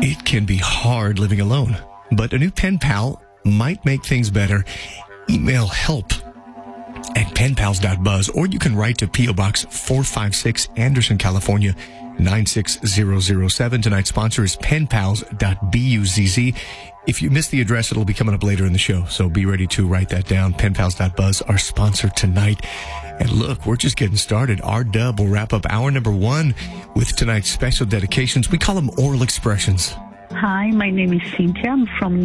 It can be hard living alone, but a new pen pal might make things better. Email help@penpals.buzz, or you can write to P.O. Box 456, Anderson, California, 96007. Tonight's sponsor is penpals.buzz. If you missed the address, it'll be coming up later in the show, so be ready to write that down. Penpals.buzz, our sponsor tonight. And look, we're just getting started. R-Dub will wrap up hour number 1 with tonight's special dedications. We call them oral expressions. Hi, my name is Cynthia. I'm from